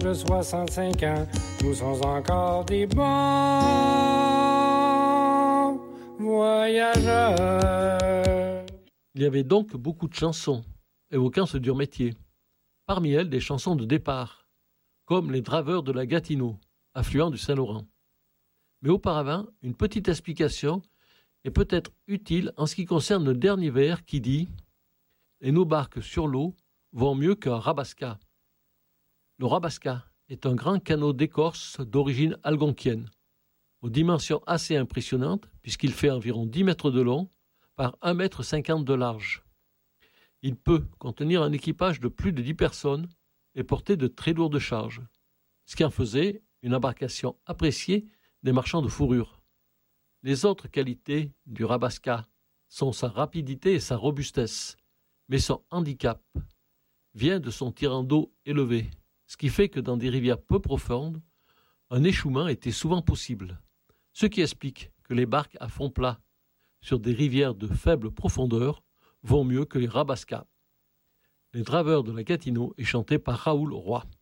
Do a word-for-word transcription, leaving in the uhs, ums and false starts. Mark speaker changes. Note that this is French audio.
Speaker 1: De soixante-cinq ans, nous sommes encore des bons voyageurs.
Speaker 2: Il y avait donc beaucoup de chansons évoquant ce dur métier. Parmi elles, des chansons de départ, comme les draveurs de la Gatineau, affluent du Saint-Laurent. Mais auparavant, une petite explication est peut-être utile en ce qui concerne le dernier vers qui dit « Et nos barques sur l'eau vont mieux qu'un rabasca ». Le rabasca est un grand canot d'écorce d'origine algonquienne, aux dimensions assez impressionnantes puisqu'il fait environ dix mètres de long par un mètre cinquante de large. Il peut contenir un équipage de plus de dix personnes et porter de très lourdes charges, ce qui en faisait une embarcation appréciée des marchands de fourrure. Les autres qualités du rabasca sont sa rapidité et sa robustesse, mais son handicap vient de son tirant d'eau élevé, ce qui fait que dans des rivières peu profondes, un échouement était souvent possible, ce qui explique que les barques à fond plat sur des rivières de faible profondeur vont mieux que les rabascas. Les draveurs de la Gatineau est chanté par Raoul Roy.